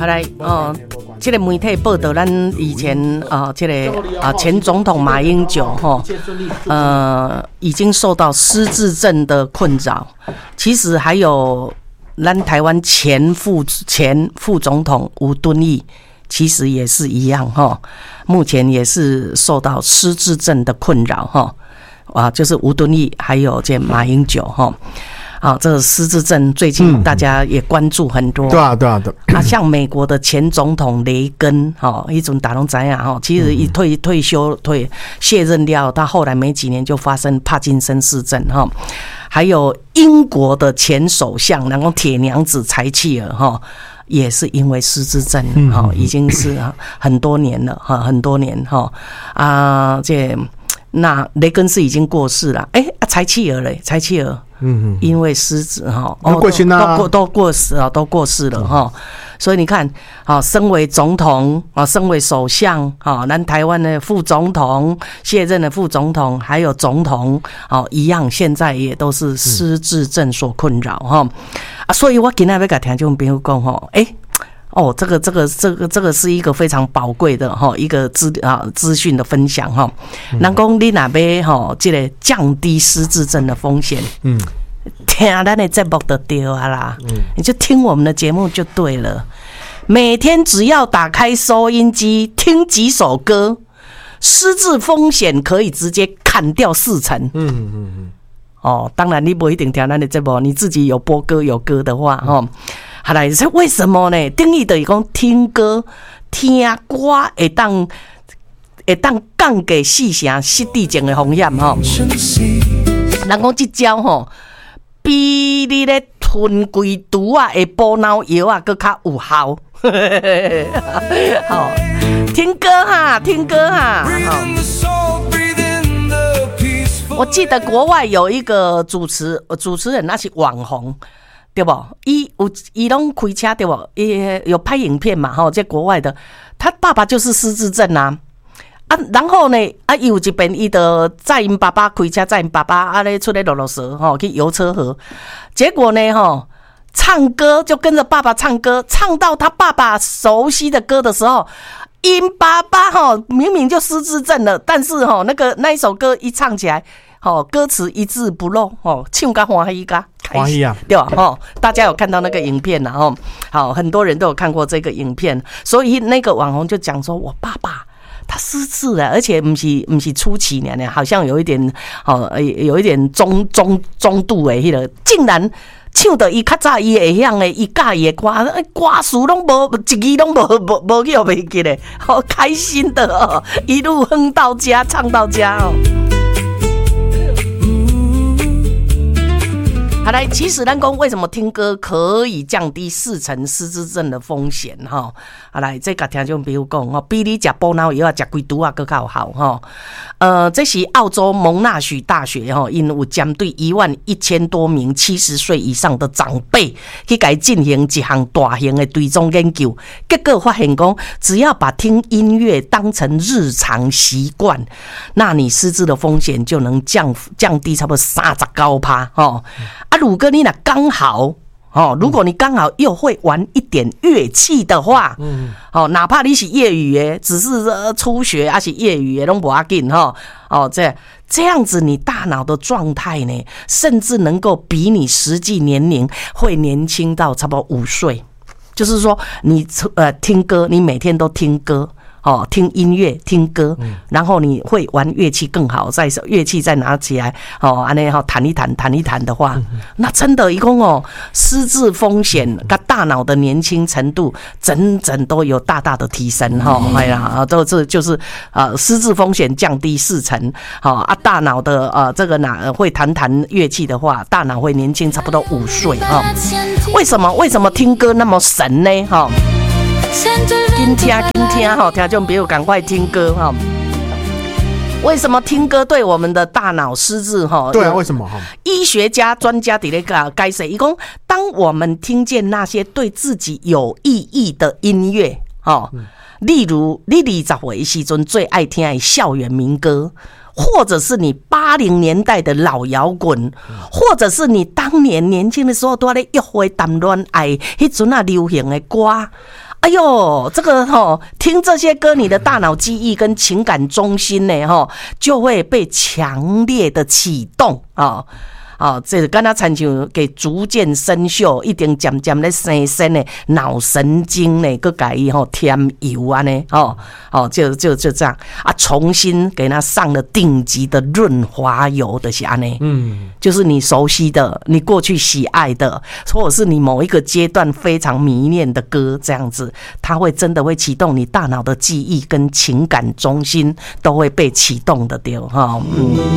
好来这个媒体报道，咱以前这个前总统马英九已经受到失智症的困扰。其实还有咱台湾前副总统吴敦义，其实也是一样目前也是受到失智症的困扰就是吴敦义还有这马英九这个失智症最近大家也关注很多。 对啊。 像美国的前总统雷根一种大家知道其实一退休卸任掉，他后来没几年就发生帕金森氏症还有英国的前首相然后铁娘子柴契尔也是因为失智症已经是很多年了很多年那雷根是已经过世了柴契尔因为失智都过世了所以你看身为总统身为首相咱台湾的副总统卸任的副总统还有总统一样现在也都是失智症所困扰所以我今天要跟听众朋友讲这个是一个非常宝贵的一个资讯的分享人讲你若要这个降低失智症的风险听咱的节目就对啦你就听我们的节目就对了，每天只要打开收音机听几首歌，失智风险可以直接砍掉40%当然你不一定听咱的节目，你自己有播歌有歌的话好来，为什么呢？定义就是讲听歌、听歌会当降低死城失智症的风险人讲这招比你咧吞规毒的补脑药更较有效。听歌听歌我记得国外有一个主持人，那是网红。对不？他都开车对不？有拍影片嘛？在国外的，他爸爸就是失智症然后呢有一边他就载因爸爸开车，载因爸爸出来落蛇去游车河，结果呢唱歌就跟着爸爸唱歌，唱到他爸爸熟悉的歌的时候，因爸爸明明就失智症了，但是那一首歌一唱起来。歌词一字不漏唱得欢喜噶开心对吧大家有看到那个影片很多人都有看过这个影片，所以那个网红就讲说，我爸爸他失智了，而且不是初期呢，好像有一点中度的那个，竟然唱到伊较早伊会晓的，伊教伊的歌词拢无一句拢无叫袂记咧，好开心的一路哼到家，唱到家好来，其实咱讲为什么听歌可以降低40%失智症的风险好来，这个听众朋友讲比你吃补脑药吃几毒更较好这是澳洲蒙纳许大学因有针对11000多名70岁以上的长辈去给进行一项大型的追踪研究，结果发现讲，只要把听音乐当成日常习惯，那你失智的风险就能降低差不多39%如果你那刚好如果你刚好又会玩一点乐器的话哪怕你是业余的，只是初学还是业余的都不要紧这样子你大脑的状态呢，甚至能够比你实际年龄会年轻到差不多5岁。就是说你听歌，你每天都听歌听音乐听歌然后你会玩乐器更好，再乐器再拿起来这样弹一弹的话那真的一共失智风险跟大脑的年轻程度整都有大大的提升这就是失智风险降低40%大脑的这个会弹乐器的话，大脑会年轻差不多5岁为什么听歌那么神呢听听众朋友赶快听歌为什么听歌对我们的大脑失智对为什么医学家专家在那个解释，他说当我们听见那些对自己有意义的音乐例如你20岁的时候最爱听的校园民歌， 或者是你80年代的老摇滚，或者是你当年年轻的时候都在约会谈恋爱，迄阵啊流行的歌。哎呦，这个听这些歌，你的大脑记忆跟情感中心呢就会被强烈的启动啊。这个敢若亲像给逐渐生锈，一定渐渐咧生生的脑神经呢，佮给伊添油啊呢，就这样啊，重新给他上了顶级的润滑油的是安尼，就是你熟悉的，你过去喜爱的，或者是你某一个阶段非常迷恋的歌，这样子，它会真的会启动你大脑的记忆跟情感中心都会被启动的对。